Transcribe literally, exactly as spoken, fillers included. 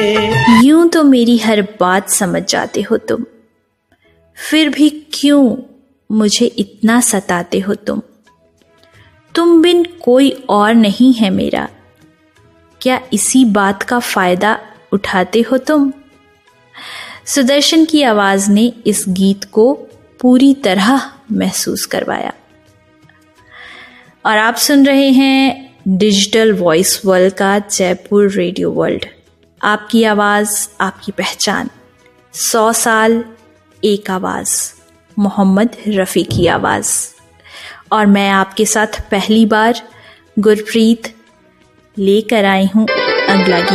यूं तो मेरी हर बात समझ जाते हो तुम, फिर भी क्यों मुझे इतना सताते हो तुम। तुम बिन कोई और नहीं है मेरा, क्या इसी बात का फायदा उठाते हो तुम। सुदर्शन की आवाज ने इस गीत को पूरी तरह महसूस करवाया। और आप सुन रहे हैं डिजिटल वॉइस वर्ल्ड का जयपुर रेडियो वर्ल्ड। आपकी आवाज, आपकी पहचान, सौ साल एक आवाज, मोहम्मद रफ़ी की आवाज। और मैं आपके साथ पहली बार गुरप्रीत लेकर आई हूं अगला गीत।